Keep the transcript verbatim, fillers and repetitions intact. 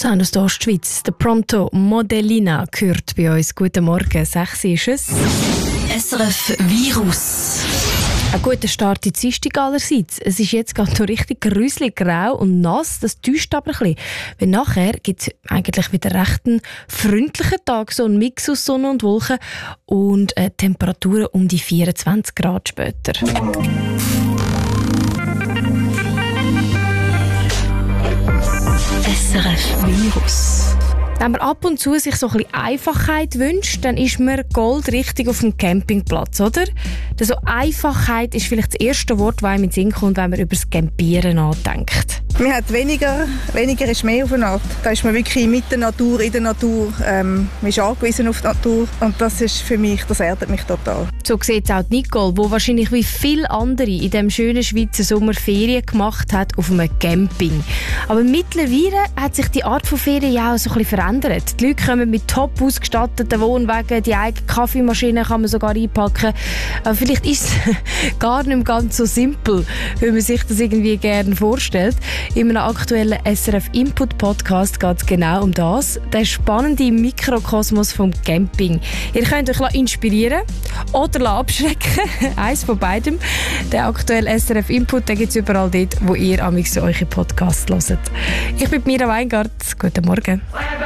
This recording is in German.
Sound aus der Ostschweiz. Der Pronto Modellina gehört bei uns. Guten Morgen, sechs ist es. S R F Virus. Ein guter Start in die Dienstag allerseits. Es ist jetzt gerade noch richtig gruselig, grau und nass. Das täuscht aber ein bisschen. Weil nachher gibt es eigentlich wieder recht einen freundlichen Tag. So ein Mix aus Sonne und Wolken und äh, Temperaturen um die vierundzwanzig Grad später. S R F Virus. Wenn man ab und zu sich so ein bisschen Einfachheit wünscht, dann ist man goldrichtig auf dem Campingplatz, oder? Also Einfachheit ist vielleicht das erste Wort, das einem in den Sinn kommt, wenn man über das Campieren nachdenkt. Man hat weniger, weniger ist mehr auf eine Art. Da ist man wirklich mit der Natur, in der Natur. Ähm, man ist angewiesen auf die Natur und das ist für mich, das erdet mich total. So sieht es auch Nicole, die wahrscheinlich wie viele andere in diesem schönen Schweizer Sommer Ferien gemacht hat auf einem Camping. Aber mittlerweile hat sich die Art von Ferien ja auch so ein bisschen verändert. Die Leute kommen mit top ausgestatteten Wohnwagen, die eigene Kaffeemaschine kann man sogar einpacken. Aber vielleicht ist es gar nicht mehr ganz so simpel, wie man sich das irgendwie gerne vorstellt. In einem aktuellen S R F Input Podcast geht es genau um das, der spannende Mikrokosmos vom Camping. Ihr könnt euch inspirieren oder abschrecken, eins von beidem. Der aktuelle S R F Input gibt es überall dort, wo ihr amigs eure Podcasts hört. Ich bin Mira Weingart. Guten Morgen.